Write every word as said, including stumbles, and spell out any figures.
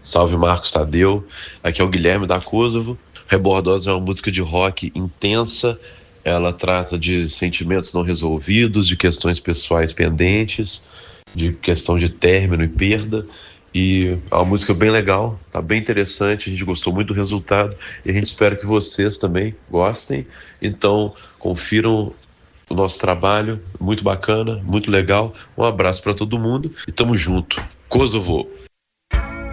Salve Marcos Tadeu, aqui é o Guilherme da Kosovo. Rebordosa é uma música de rock intensa, ela trata de sentimentos não resolvidos, de questões pessoais pendentes, de questão de término e perda. E é uma música bem legal, tá bem interessante, a gente gostou muito do resultado e a gente espera que vocês também gostem. Então, confiram o nosso trabalho, muito bacana, muito legal. Um abraço para todo mundo e tamo junto. Kosovo!